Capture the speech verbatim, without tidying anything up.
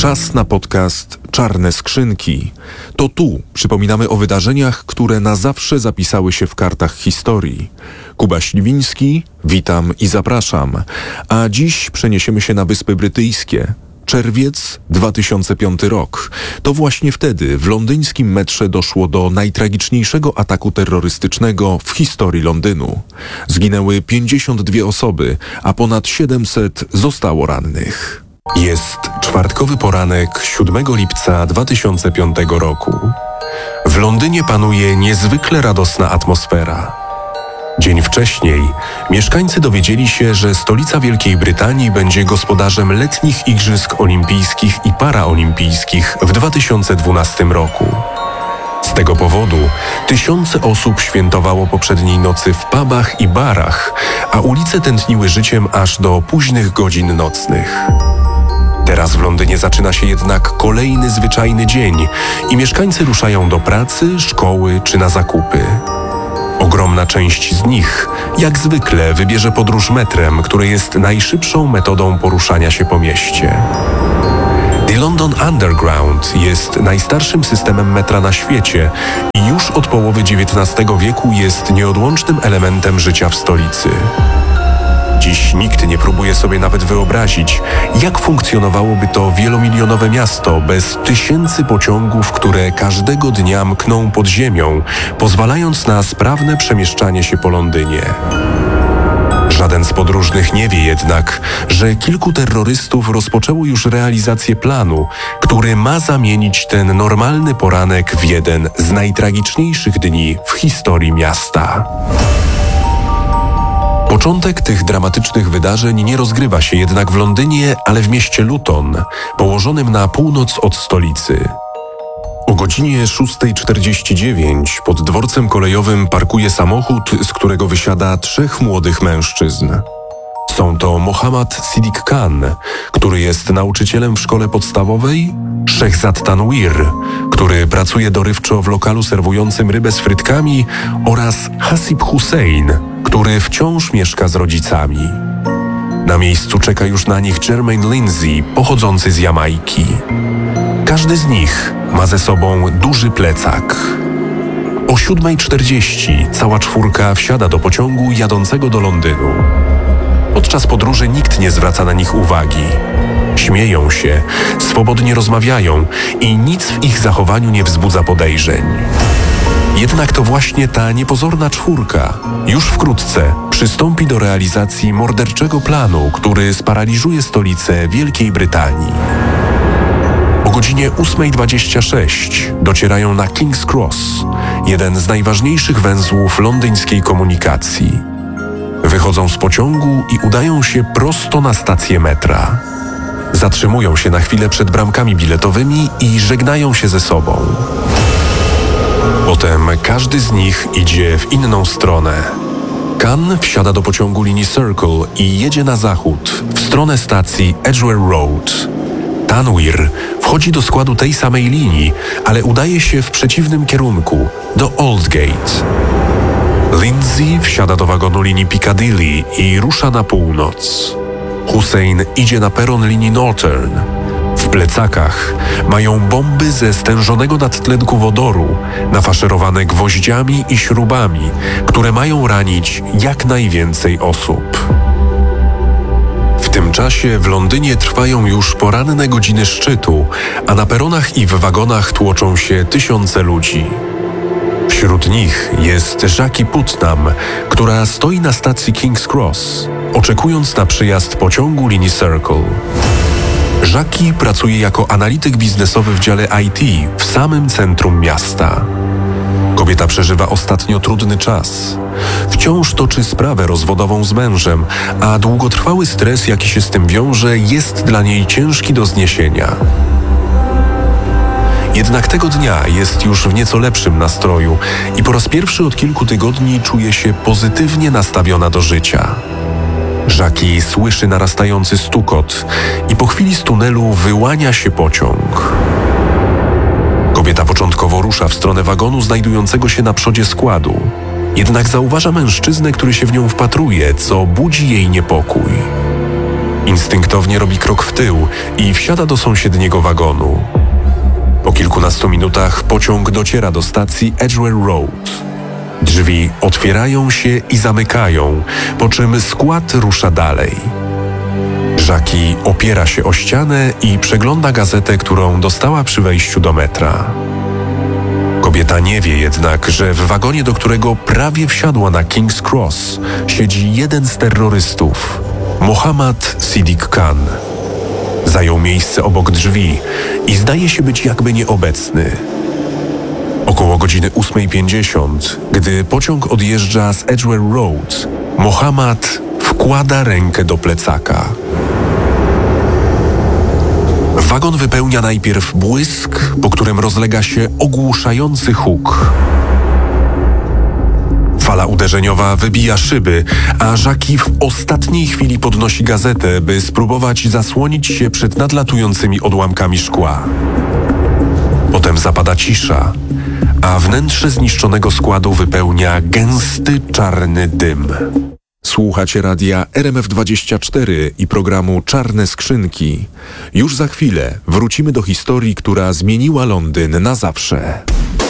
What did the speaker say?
Czas na podcast Czarne Skrzynki. To tu przypominamy o wydarzeniach, które na zawsze zapisały się w kartach historii. Kuba Śliwiński, witam i zapraszam. A dziś przeniesiemy się na Wyspy Brytyjskie. Czerwiec dwa tysiące piąty rok. To właśnie wtedy w londyńskim metrze doszło do najtragiczniejszego ataku terrorystycznego w historii Londynu. Zginęły pięćdziesiąt dwie osoby, a ponad siedemset zostało rannych. Jest czwartkowy poranek siódmego lipca dwa tysiące piątego roku. W Londynie panuje niezwykle radosna atmosfera. Dzień wcześniej mieszkańcy dowiedzieli się, że stolica Wielkiej Brytanii będzie gospodarzem letnich Igrzysk Olimpijskich i Paraolimpijskich w dwa tysiące dwunastym roku. Z tego powodu tysiące osób świętowało poprzedniej nocy w pubach i barach, a ulice tętniły życiem aż do późnych godzin nocnych. Teraz w Londynie zaczyna się jednak kolejny zwyczajny dzień i mieszkańcy ruszają do pracy, szkoły czy na zakupy. Ogromna część z nich, jak zwykle, wybierze podróż metrem, które jest najszybszą metodą poruszania się po mieście. The London Underground jest najstarszym systemem metra na świecie i już od połowy dziewiętnastego wieku jest nieodłącznym elementem życia w stolicy. Dziś nikt nie próbuje sobie nawet wyobrazić, jak funkcjonowałoby to wielomilionowe miasto bez tysięcy pociągów, które każdego dnia mkną pod ziemią, pozwalając na sprawne przemieszczanie się po Londynie. Żaden z podróżnych nie wie jednak, że kilku terrorystów rozpoczęło już realizację planu, który ma zamienić ten normalny poranek w jeden z najtragiczniejszych dni w historii miasta. Początek tych dramatycznych wydarzeń nie rozgrywa się jednak w Londynie, ale w mieście Luton, położonym na północ od stolicy. O godzinie szósta czterdzieści dziewięć pod dworcem kolejowym parkuje samochód, z którego wysiada trzech młodych mężczyzn. Są to Mohammad Siddiq Khan, który jest nauczycielem w szkole podstawowej, Shehzad Tanwir, który pracuje dorywczo w lokalu serwującym rybę z frytkami, oraz Hasib Hussein, który wciąż mieszka z rodzicami. Na miejscu czeka już na nich Jermaine Lindsay, pochodzący z Jamajki. Każdy z nich ma ze sobą duży plecak. O siódma czterdzieści cała czwórka wsiada do pociągu jadącego do Londynu. Podczas podróży nikt nie zwraca na nich uwagi. Śmieją się, swobodnie rozmawiają i nic w ich zachowaniu nie wzbudza podejrzeń. Jednak to właśnie ta niepozorna czwórka już wkrótce przystąpi do realizacji morderczego planu, który sparaliżuje stolicę Wielkiej Brytanii. O godzinie ósma dwadzieścia sześć docierają na King's Cross, jeden z najważniejszych węzłów londyńskiej komunikacji. Wychodzą z pociągu i udają się prosto na stację metra. Zatrzymują się na chwilę przed bramkami biletowymi i żegnają się ze sobą. Potem każdy z nich idzie w inną stronę. Khan wsiada do pociągu linii Circle i jedzie na zachód, w stronę stacji Edgware Road. Tanwir wchodzi do składu tej samej linii, ale udaje się w przeciwnym kierunku, do Aldgate. Lindsay wsiada do wagonu linii Piccadilly i rusza na północ. Hussein idzie na peron linii Northern. W plecakach mają bomby ze stężonego nadtlenku wodoru, nafaszerowane gwoździami i śrubami, które mają ranić jak najwięcej osób. W tym czasie w Londynie trwają już poranne godziny szczytu, a na peronach i w wagonach tłoczą się tysiące ludzi. Wśród nich jest Jackie Putnam, która stoi na stacji King's Cross, oczekując na przyjazd pociągu linii Circle. Jackie pracuje jako analityk biznesowy w dziale I T w samym centrum miasta. Kobieta przeżywa ostatnio trudny czas. Wciąż toczy sprawę rozwodową z mężem, a długotrwały stres, jaki się z tym wiąże, jest dla niej ciężki do zniesienia. Jednak tego dnia jest już w nieco lepszym nastroju i po raz pierwszy od kilku tygodni czuje się pozytywnie nastawiona do życia. Jackie słyszy narastający stukot i po chwili z tunelu wyłania się pociąg. Kobieta początkowo rusza w stronę wagonu znajdującego się na przodzie składu. Jednak zauważa mężczyznę, który się w nią wpatruje, co budzi jej niepokój. Instynktownie robi krok w tył i wsiada do sąsiedniego wagonu. Po kilkunastu minutach pociąg dociera do stacji Edgware Road. Drzwi otwierają się i zamykają, po czym skład rusza dalej. Jackie opiera się o ścianę i przegląda gazetę, którą dostała przy wejściu do metra. Kobieta nie wie jednak, że w wagonie, do którego prawie wsiadła na King's Cross, siedzi jeden z terrorystów, Mohammad Siddiq Khan. Zajął miejsce obok drzwi i zdaje się być jakby nieobecny. Około godziny ósmej pięćdziesiąt, gdy pociąg odjeżdża z Edgware Road, Mohammad wkłada rękę do plecaka. Wagon wypełnia najpierw błysk, po którym rozlega się ogłuszający huk. Fala uderzeniowa wybija szyby, a Jackie w ostatniej chwili podnosi gazetę, by spróbować zasłonić się przed nadlatującymi odłamkami szkła. Potem zapada cisza, a wnętrze zniszczonego składu wypełnia gęsty, czarny dym. Słuchacie radia R M F dwadzieścia cztery i programu Czarne Skrzynki. Już za chwilę wrócimy do historii, która zmieniła Londyn na zawsze.